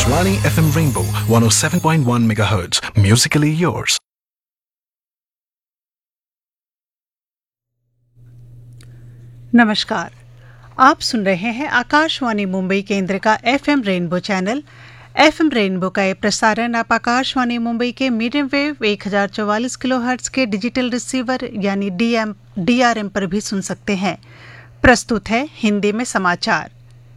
Akashvani FM Rainbow 107.1 MHz. Musically yours. नमस्कार, आप सुन रहे हैं आकाशवाणी मुंबई केंद्र का FM rainbow channel. FM rainbow का ये प्रसारण आप आकाशवाणी मुंबई के मीडियम वेव 1044 किलोहर्ट्ज के डिजिटल रिसीवर यानी डीआरएम पर भी सुन सकते हैं। प्रस्तुत है हिंदी में समाचार।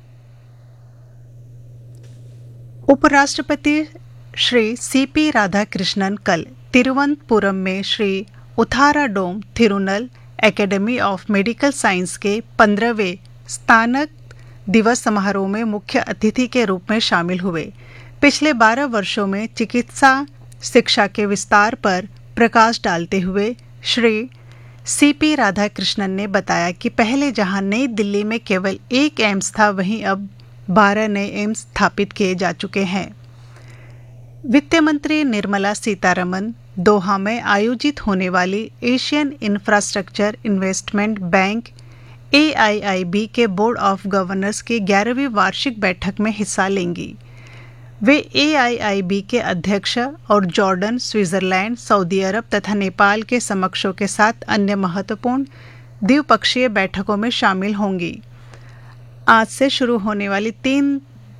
उपराष्ट्रपति श्री सीपी राधाकृष्णन कल तिरुवनंतपुरम में Shri उथाराडोम थिरुनल academy of medical science के 15वें स्थापना दिवस समारोह में मुख्य अतिथि के रूप में शामिल हुए। पिछले 12 वर्षों में चिकित्सा शिक्षा के विस्तार पर प्रकाश डालते हुए श्री सीपी राधाकृष्णन ने बताया कि पहले जहां नई दिल्ली में केवल एक एम्स था, वहीं अब 12 नए एम्स स्थापित किए जा चुके हैं। वित्त मंत्री निर्मला सीतारमण दोहा में आयोजित होने वाली Asian infrastructure investment bank AIIB के बोर्ड ऑफ गवर्नर्स की 11वीं वार्षिक बैठक में हिस्सा लेंगी। वे AIIB के अध्यक्ष और जॉर्डन, स्विट्जरलैंड, सऊदी अरब तथा नेपाल के समकक्षों के साथ अन्य महत्वपूर्ण द्विपक्षीय बैठकों में शामिल होंगी। आज से शुरू होने वाली तीन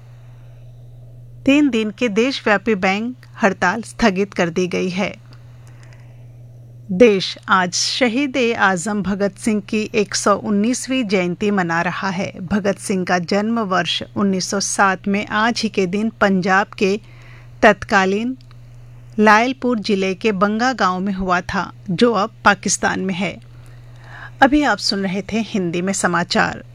दिन के देशव्यापी बैंक हड़ताल स्थगित कर दी गई है। देश आज शहीद-ए-आजम भगत सिंह की 119वीं जयंती मना रहा है। भगत सिंह का जन्म वर्ष 1907 में आज ही के दिन पंजाब के तत्कालीन लायलपुर जिले के बंगा गांव में हुआ था, जो अब पाकिस्तान में है। अभी आप सुन रहे थे हिंदी में समाचार।